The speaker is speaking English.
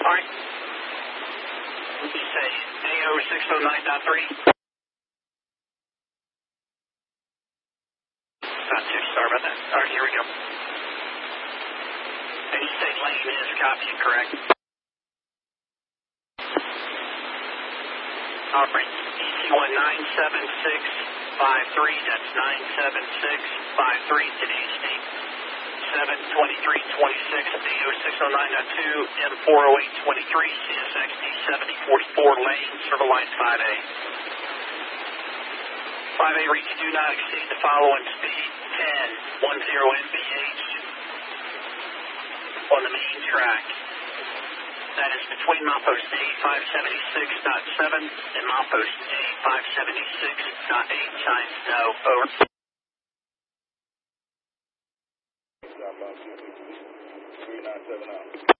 right. What did you say? AO609.3? Not too sorry about that. All right, here we go. And you say lane is copy, correct? All right. EC197653, that's 97653, today's date. 7/23/26, AO609.2, M40823, CSXD 7044 lane, server line 5A. 5A reach do not exceed the following speed, 10 mph on the main track. That is between milepost A576.7 and milepost A576.8 times no, over. Stop by 397 out.